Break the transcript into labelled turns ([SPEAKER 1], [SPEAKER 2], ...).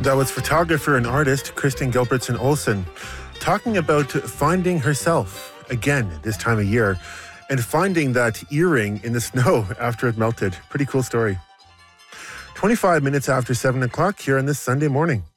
[SPEAKER 1] That was photographer and artist Kristen Gilbertson Olsen talking about finding herself again this time of year and finding that earring in the snow after it melted. Pretty cool story. 25 minutes after 7 o'clock here on this Sunday morning.